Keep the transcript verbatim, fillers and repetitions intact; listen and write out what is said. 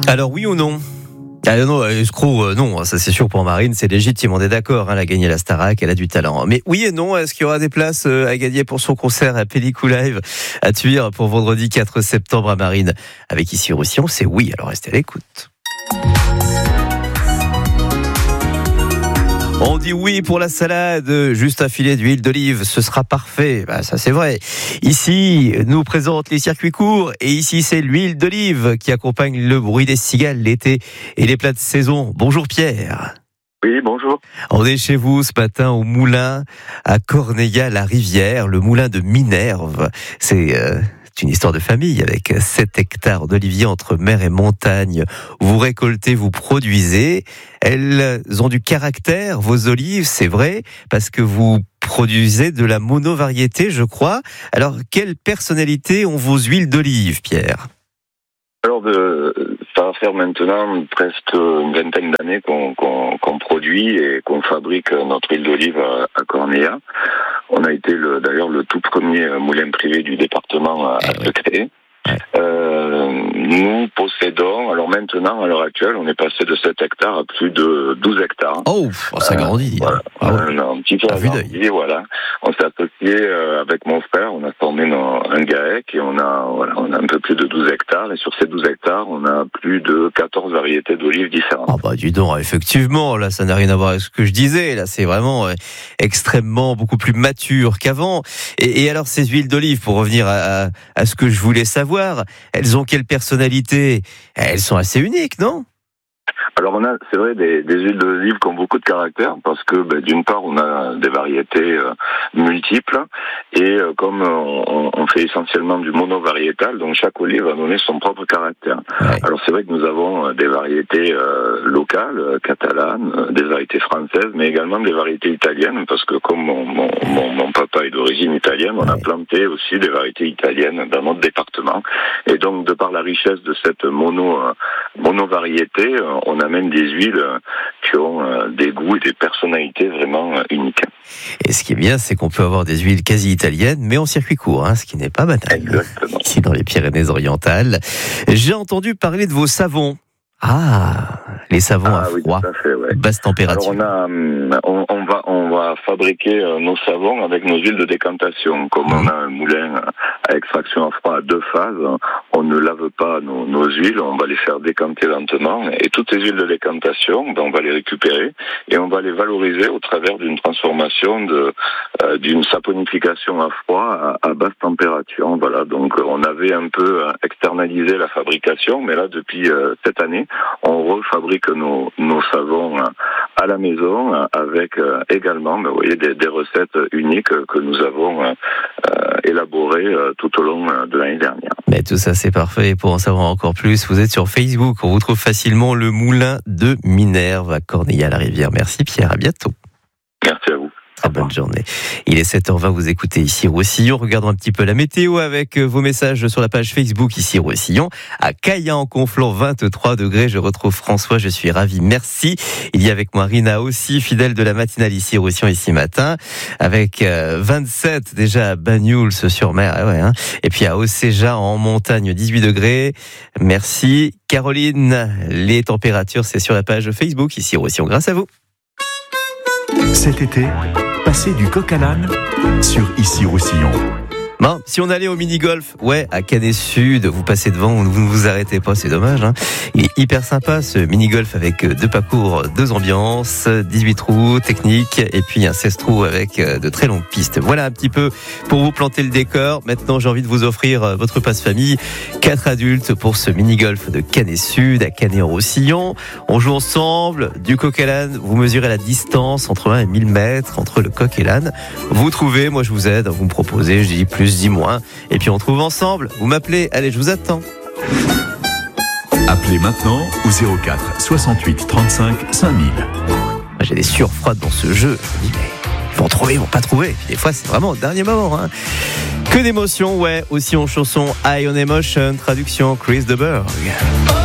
Alors oui ou non? Ah non, escroc, euh, non, ça c'est sûr pour Marine, c'est légitime, on est d'accord, hein, elle a gagné la Starac, elle a du talent. Mais oui et non, est-ce qu'il y aura des places euh, à gagner pour son concert à Pellicou Live à Thuir pour vendredi quatre septembre à Marine avec Ici Roussillon? C'est oui, alors restez à l'écoute. On dit oui pour la salade, juste un filet d'huile d'olive, ce sera parfait. Bah, ça c'est vrai. Ici, nous présente les circuits courts et ici c'est l'huile d'olive qui accompagne le bruit des cigales l'été et les plats de saison. Bonjour Pierre. Oui, bonjour. On est chez vous ce matin au moulin à Corneilla-la-Rivière, le moulin de Minerve. C'est... Euh C'est une histoire de famille avec sept hectares d'oliviers entre mer et montagne. Vous récoltez, vous produisez. Elles ont du caractère, vos olives, c'est vrai, parce que vous produisez de la monovariété, je crois. Alors, quelle personnalité ont vos huiles d'olive, Pierre ? Alors, de, ça va faire maintenant presque une vingtaine d'années qu'on, qu'on, qu'on produit et qu'on fabrique notre huile d'olive à, à Corneilla. On a été le, d'ailleurs le tout premier moulin privé du département à, à se créer. Euh, nous possédons, alors maintenant, à l'heure actuelle, on est passé de sept hectares à plus de douze hectares. Oh, ça grandit. Euh, voilà. Ah ouais. On a un petit peu agrandi, voilà. On s'est associé euh, avec mon frère, on a formé nos, un GAEC et on a, voilà, on a un peu plus de douze hectares. Et sur ces douze hectares, on a plus de quatorze variétés d'olives différentes. Ah bah dis donc, effectivement, là, ça n'a rien à voir avec ce que je disais. Là, c'est vraiment euh, extrêmement, beaucoup plus mature qu'avant. Et, et alors, ces huiles d'olive, pour revenir à, à, à ce que je voulais savoir, elles ont quelle personnalité? Elles sont assez uniques, non? Alors on a, c'est vrai, des, des huiles d'olive qui ont beaucoup de caractère parce que ben, d'une part on a des variétés euh, multiples et euh, comme on, on fait essentiellement du monovariétal, donc chaque olive va donner son propre caractère. Ouais. Alors c'est vrai que nous avons des variétés euh, locales, euh, catalanes, euh, des variétés françaises, mais également des variétés italiennes parce que comme mon, mon, mon, mon papa est d'origine italienne, on ouais. a planté aussi des variétés italiennes dans notre département et donc de par la richesse de cette mono euh, monovariété, euh, on amène des huiles qui ont des goûts et des personnalités vraiment uniques. Et ce qui est bien, c'est qu'on peut avoir des huiles quasi italiennes, mais en circuit court, hein, ce qui n'est pas banal. Exactement. Ici dans les Pyrénées-Orientales. J'ai entendu parler de vos savons. Ah, les savons ah, à oui, froid, fait, ouais. basse température. Alors on, a, on, on, va, on va fabriquer nos savons avec nos huiles de décantation. Comme mmh. on a un moulin à extraction à froid à deux phases, on ne lave pas nos, nos huiles, on va les faire décanter lentement. Et toutes ces huiles de décantation, ben, on va les récupérer et on va les valoriser au travers d'une transformation de, euh, d'une saponification à froid à, à basse température. Voilà, donc on avait un peu externalisé la fabrication, mais là depuis euh, cette année, on refabrique nos, nos savons à la maison avec euh, également, ben, vous voyez, des, des recettes uniques que nous avons euh, élaborées euh, tout au long de l'année dernière. Mais tout ça, c'est parfait. Et pour en savoir encore plus, vous êtes sur Facebook. On vous trouve facilement le moulin de Minerve à Corneilla-la-Rivière. Merci Pierre, à bientôt. Merci à vous. Très bonne journée. Il est sept heures vingt, vous écoutez Ici Roussillon. Regardons un petit peu la météo avec vos messages sur la page Facebook Ici Roussillon. À Caillan-en-Conflans, vingt-trois degrés. Je retrouve François, je suis ravi. Merci. Il y a avec moi Rina aussi, fidèle de la matinale Ici Roussillon ici matin. Avec vingt-sept déjà à Banyuls-sur-Mer. Ah ouais, hein. Et puis à Océja en montagne, dix-huit degrés. Merci. Caroline, les températures, c'est sur la page Facebook Ici Roussillon. Grâce à vous. Cet été, passez du coq à l'âne sur Ici Roussillon. Bon, si on allait au mini-golf, ouais, à Canet Sud, vous passez devant, vous ne vous arrêtez pas, c'est dommage, hein. Il est hyper sympa, ce mini-golf avec deux parcours, deux ambiances, dix-huit trous techniques, et puis un seize trous avec de très longues pistes. Voilà un petit peu pour vous planter le décor. Maintenant, j'ai envie de vous offrir votre passe-famille, quatre adultes pour ce mini-golf de Canet Sud à Canet-en-Roussillon. On joue ensemble, du coq à l'âne, vous mesurez la distance entre un et mille mètres entre le coq et l'âne. Vous trouvez, moi je vous aide, vous me proposez, je dis plus, dis moins, et puis on trouve ensemble. Vous m'appelez, allez, je vous attends. Appelez maintenant au zéro quatre soixante-huit trente-cinq cinq mille. J'ai des sueurs froides dans ce jeu. Je me dis, mais ils vont trouver, ils vont pas trouver. Puis des fois, c'est vraiment au dernier moment, hein. Que d'émotions, ouais. Aussi en chanson High on Emotion, traduction Chris de Burgh.